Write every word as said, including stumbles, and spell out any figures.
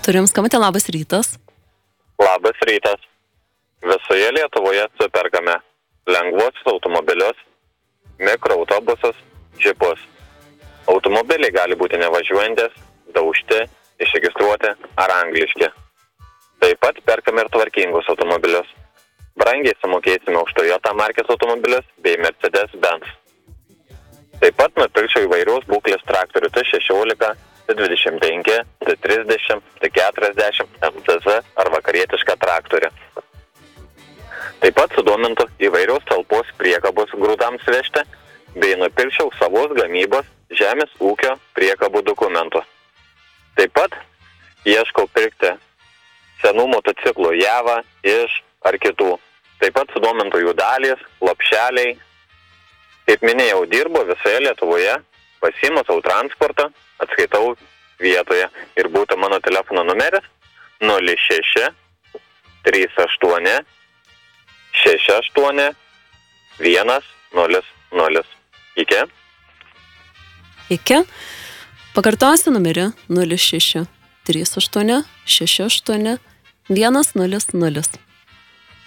Turim skambutį, labas rytas. Labas rytas. Visoje Lietuvoje superkame lengvuosius automobilius, mikroautobusus, džipus. Automobiliai gali būti nevažiuojantis, daužti, išregistruoti ar angliški. Taip pat perkame ir tvarkingus automobilius. Brangiai sumokėsime už Toyota markės automobilius bei Mercedes-Benz. Taip pat nupirkčiau įvairiaus būklės traktorių T šešiolika, T dvidešimt penki, T trisdešimt, T keturiasdešimt, M T Z ar vakarietišką traktorių. Taip pat sudomintų įvairiaus talpos priekabos grūdams vežti, bei nupirkčiau savos gamybos žemės ūkio priekabų dokumentų. Taip pat ieškau pirkti senų motociklų Java, iš ar kitų. Taip pat sudomintų jų dalys, lopšeliai. Kaip minėjau, dirbu visoje Lietuvoje, pasiimu savo transportą, atskaitau vietoje ir būtų mano telefono numeris nulis šeši trys aštuoni šeši aštuoni vienas nulis nulis. Iki. Iki. Pakartosiu numerį nulis šeši trys aštuoni šeši aštuoni vienas nulis nulis.